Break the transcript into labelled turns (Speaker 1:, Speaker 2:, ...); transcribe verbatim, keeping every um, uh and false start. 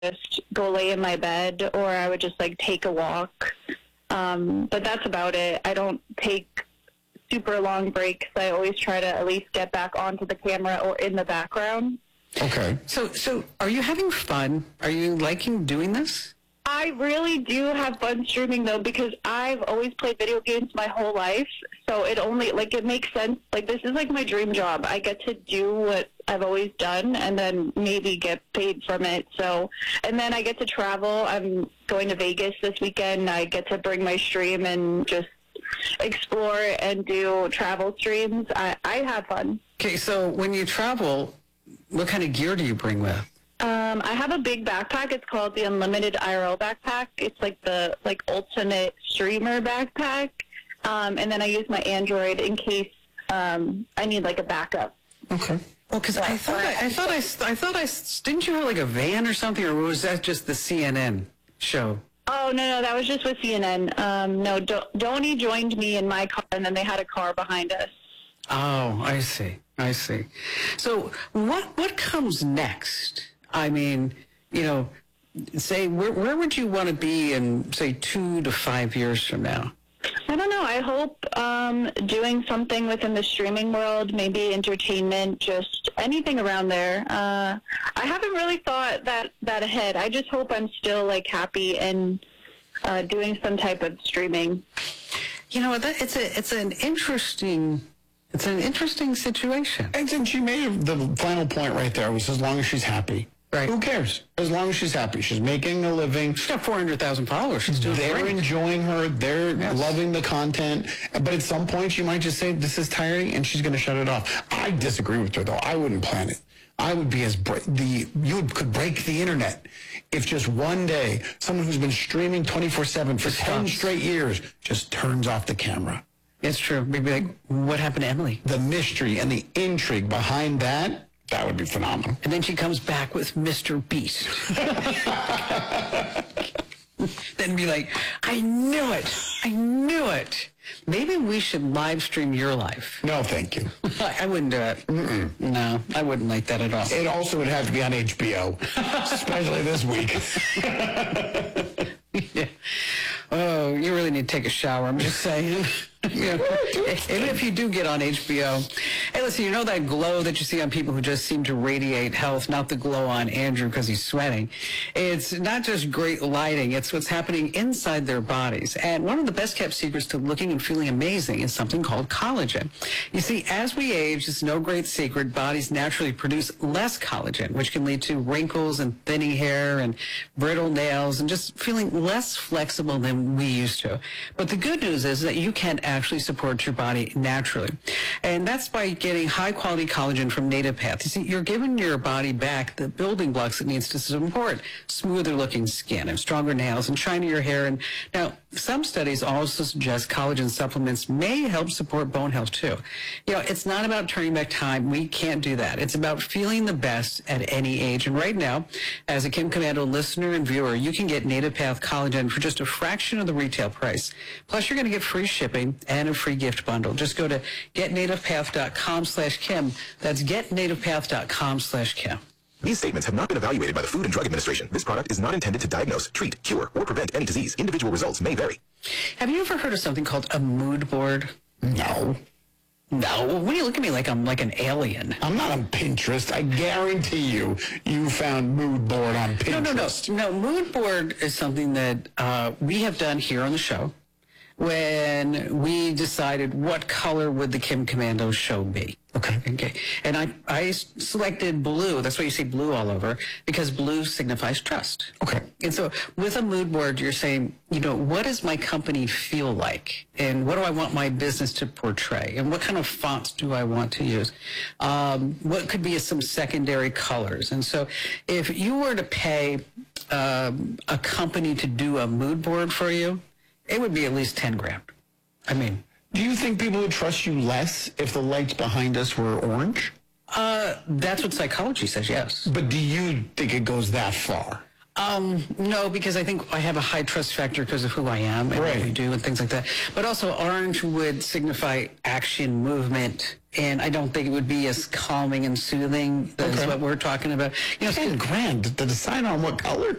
Speaker 1: just go lay in my bed, or I would just like take a walk. Um, but that's about it. I don't take super long breaks. I always try to at least get back onto the camera or in the background.
Speaker 2: Okay.
Speaker 3: So, so are you having fun? Are you liking doing this?
Speaker 1: I really do have fun streaming, though, because I've always played video games my whole life. So it only, like, it makes sense. Like, this is, like, my dream job. I get to do what I've always done and then maybe get paid from it. So, and then I get to travel. I'm going to Vegas this weekend. I get to bring my stream and just explore and do travel streams. I, I have fun.
Speaker 3: Okay, so when you travel, what kind of gear do you bring with?
Speaker 1: Um, I have a big backpack. It's called the Unlimited I R L backpack. It's like the like ultimate streamer backpack. Um, and then I use my Android in case um, I need like a backup.
Speaker 3: Okay. Well, because I thought I, I thought I, I thought I didn't you have like a van or something, or was that just the C N N show?
Speaker 1: Oh no, no, that was just with C N N. Um, no, Do- Donnie joined me in my car, and then they had a car behind us.
Speaker 3: Oh, I see. I see. So what what comes next? I mean, you know, say, where, where would you want to be in, say, two to five years from now?
Speaker 1: I don't know. I hope um, doing something within the streaming world, maybe entertainment, just anything around there. Uh, I haven't really thought that, that ahead. I just hope I'm still, like, happy and uh, doing some type of streaming.
Speaker 3: You know, that, it's a it's an interesting... It's an interesting situation.
Speaker 2: And then she made the final point right there was as long as she's happy.
Speaker 3: Right.
Speaker 2: Who cares? As long as she's happy. She's making a living.
Speaker 3: She's got four hundred thousand followers. She's doing
Speaker 2: They're
Speaker 3: great.
Speaker 2: enjoying her. They're
Speaker 3: Yes.
Speaker 2: loving the content. But at some point, she might just say, this is tiring, and she's going to shut it off. I disagree with her, though. I wouldn't plan it. I would be as bre- the you could break the internet if just one day someone who's been streaming twenty-four seven for ten straight years just turns off the camera.
Speaker 3: It's true. We'd be like, what happened to Emily?
Speaker 2: The mystery and the intrigue behind that, that would be phenomenal.
Speaker 3: And then she comes back with Mister Beast. Then be like, I knew it. I knew it. Maybe we should live stream your life.
Speaker 2: No, thank you.
Speaker 3: I wouldn't do it. Mm-mm. No, I wouldn't like that at all.
Speaker 2: It also would have to be on H B O, especially this week.
Speaker 3: Yeah. Oh, you really need to take a shower, I'm just saying. You know, even if you do get on H B O. Hey, listen, you know that glow that you see on people who just seem to radiate health, not the glow on Andrew because he's sweating. It's not just great lighting, it's what's happening inside their bodies. And one of the best kept secrets to looking and feeling amazing is something called collagen. You see, as we age, it's no great secret, bodies naturally produce less collagen, which can lead to wrinkles and thinning hair and brittle nails and just feeling less flexible than we used to. But the good news is that you can actually support your body naturally. And that's by getting high quality collagen from Native Path. You see, you're giving your body back the building blocks it needs to support smoother looking skin and stronger nails and shinier hair. And now some studies also suggest collagen supplements may help support bone health too. You know, it's not about turning back time. We can't do that. It's about feeling the best at any age. And right now, as a Kim Komando listener and viewer, you can get Native Path collagen for just a fraction of the retail price. Plus, you're going to get free shipping and a free gift bundle. Just go to getnativepath.com slash Kim. That's getnativepath.com slash Kim.
Speaker 4: These statements have not been evaluated by the Food and Drug Administration. This product is not intended to diagnose, treat, cure, or prevent any disease. Individual results may vary.
Speaker 3: Have you ever heard of something called a mood board?
Speaker 2: No.
Speaker 3: No. What do you look at me like I'm like an alien?
Speaker 2: I'm not on Pinterest. I guarantee you, you found mood board on Pinterest.
Speaker 3: No, no, no. No, mood board is something that uh, we have done here on the show when we decided what color would the Kim Komando show be.
Speaker 2: Okay.
Speaker 3: Okay. And I, I selected blue. That's why you see blue all over, because blue signifies trust.
Speaker 2: Okay.
Speaker 3: And so with a mood board, you're saying, you know, what does my company feel like? And what do I want my business to portray? And what kind of fonts do I want to use? Um, what could be some secondary colors? And so if you were to pay um, a company to do a mood board for you, it would be at least ten grand. I mean,
Speaker 2: do you think people would trust you less if the lights behind us were orange?
Speaker 3: Uh, that's what psychology says, yes.
Speaker 2: But do you think it goes that far?
Speaker 3: Um, no, because I think I have a high trust factor because of who I am and what
Speaker 2: Right.
Speaker 3: we do and things like that. But also, orange would signify action, movement, and I don't think it would be as calming and soothing as
Speaker 2: Okay.
Speaker 3: what we're talking about. You know,
Speaker 2: Ten grand to decide on what color?